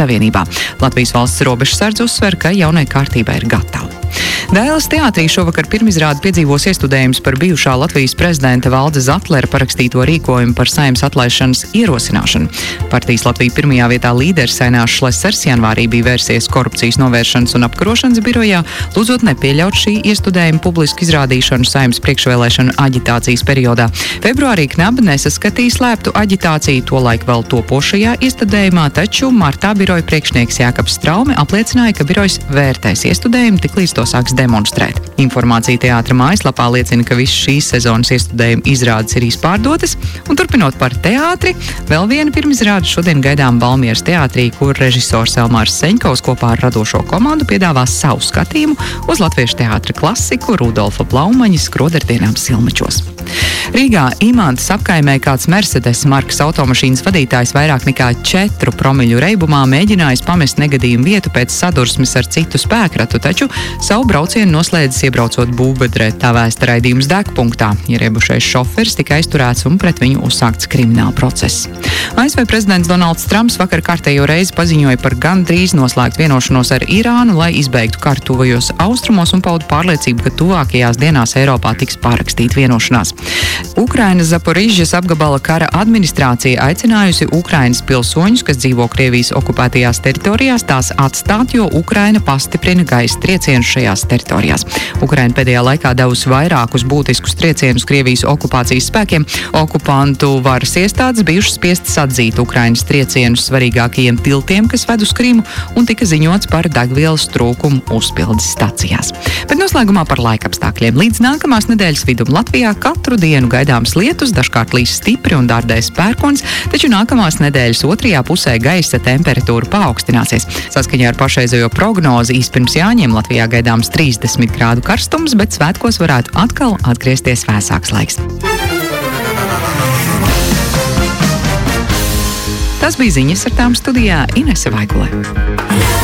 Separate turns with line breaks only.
Savienībā. Latvijas valsts robežsardze uzsver, ka jaunai kārtībai ir gatava. Dēles teātrī šovakar pirmizrādi piedzīvos iestudējums par bijušā Latvijas prezidenta Valda Zatlera parakstīto rīkojumu par Saeimas atlaišanas ierosināšanu. Partijas Latvija pirmajā vietā līderis Ainārs Šlesers janvārī bija vērsies korupcijas novēršanas un apkarošanas birojā, lūdzot nepieļaut šī iestudējuma publisku izrādīšanu Saeimas priekšvēlēšanu aģitācijas periodā. Februārī Knaba nesaskatīja slēptu aģitāciju, tolaik vēl topošajā iestudējumā, taču martā biroja priekšnieks Jākabs Straume apliecināja, ka birojs vērtēs iestudējumu, tiklīdz to sāks demonstrēt. Informācija teātra mājaslapā liecina, ka visas šīs sezonas iestudējuma izrādes ir izpārdotas, un turpinot par teātri, vēl viena pirmizrāde šodien gaidām Valmieras teātrī, kur režisors Elmārs Seņkovs kopā ar radošo komandu piedāvās savu skatījumu uz latviešu teātra klasiku Rudolfa Blaumaņa Skroderdienām Silmačos. Rīgā Imantas apkaimē kāds Mercedes markas automašīnas vadītājs vairāk nekā 4 promīļu reibumā mēģinājis pamest negadījumu vietu pēc sadursmes ar citu spēkratu, taču savu braucienu noslēdzis iebraucot būvbedrē, tā vēsta raidījums Degpunktā. Ieriebušais šoferis tika aizturēts un pret viņu uzsākts krimināla process. ASV prezidents Donalds Trumps vakar kārtējo reizi paziņoja par gandrīz noslēgt vienošanos ar Irānu, lai izbeigtu karu tuvajos austrumos un pauda pārliecību, ka tuvākajās dienās Eiropā tiks pārakstīta vienošanās. Ukrainas Zaporižas apgabala kara administrācija aicinājusi Ukrainas pilsoņus, kas dzīvo Krievijas okupētajās teritorijās, tās atstāt, jo Ukraina pastiprina gaisa triecienus šajās teritorijās. Ukraina pēdējā laikā devusi vairākus būtiskus triecienus Krievijas okupācijas spēkiem. Okupantu varas iestādes bijušas spiestas atzīt Ukrainas triecienus svarīgākajiem tiltiem, kas ved uz Krimu, un tika ziņots par degvielas trūkumu uzpildes stacijās. Bet noslēgumā par laikapstākļiem. Līdz nākamās nedēļas vidum Latvijā katru dienu gaidāms lietus, dažkārt līs stipri un dārdēs pērkons, taču nākamās nedēļas otrajā pusē gaisa temperatūra paaugstināsies. Saskaņā ar pašreizējo prognozi īspirms Jāņiem Latvijā gaidāms 30 grādu karstums, bet svētkos varētu atkal atgriezties vēsāks laiks. Tas bija ziņas, ar tām studijā Inese Vaigulē.